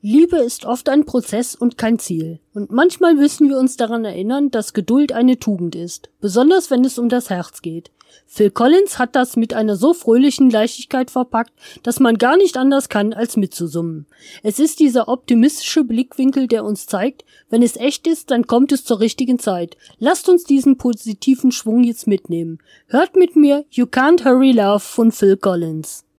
Liebe ist oft ein Prozess und kein Ziel. Und manchmal müssen wir uns daran erinnern, dass Geduld eine Tugend ist. Besonders wenn es um das Herz geht. Phil Collins hat das mit einer so fröhlichen Leichtigkeit verpackt, dass man gar nicht anders kann, als mitzusummen. Es ist dieser optimistische Blickwinkel, der uns zeigt, wenn es echt ist, dann kommt es zur richtigen Zeit. Lasst uns diesen positiven Schwung jetzt mitnehmen. Hört mit mir You Can't Hurry Love von Phil Collins.